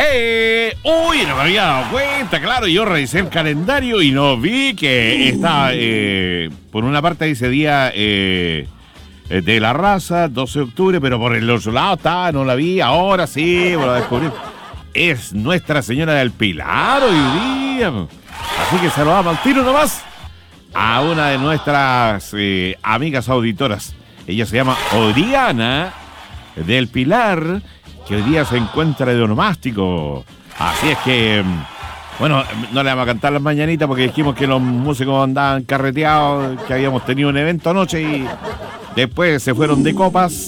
No me había dado cuenta, claro. Yo revisé el calendario y no vi que está, por una parte dice día de la raza, 12 de octubre, pero por el otro lado estaba, no la vi, ahora sí, lo descubrí. Es Nuestra Señora del Pilar hoy día. Así que saludamos al tiro nomás a una de nuestras amigas auditoras. Ella se llama Oriana del Pilar, que hoy día se encuentra de onomástico. Así es que, bueno, no le vamos a cantar las mañanitas porque dijimos que los músicos andaban carreteados, que habíamos tenido un evento anoche y después se fueron de copas.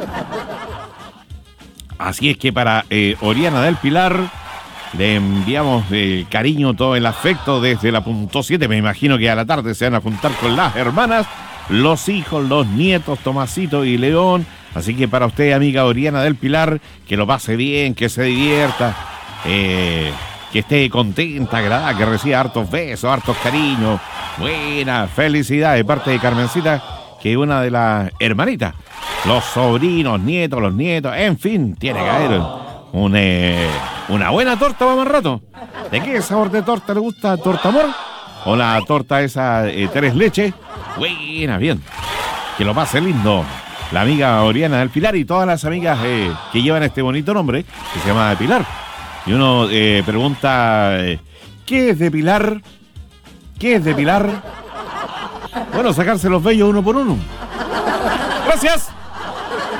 Así es que para Oriana del Pilar le enviamos el cariño, todo el afecto desde la punto 7. Me imagino que a la tarde se van a juntar con las hermanas, los hijos, los nietos, Tomasito y León. Así que para usted, amiga Oriana del Pilar, que lo pase bien, que se divierta, que esté contenta, agradada, que reciba hartos besos, hartos cariños. Buena felicidad de parte de Carmencita, que es una de las hermanitas. Los sobrinos, nietos, los nietos, en fin, tiene que haber una buena torta para más rato. ¿De qué sabor de torta le gusta? ¿Torta amor? ¿O la torta esa tres leches? Buena, bien. Que lo pase lindo la amiga Oriana del Pilar y todas las amigas que llevan este bonito nombre, que se llama Pilar. Y uno pregunta, ¿qué es de Pilar? ¿Qué es de Pilar? Bueno, sacarse los vellos uno por uno. Gracias.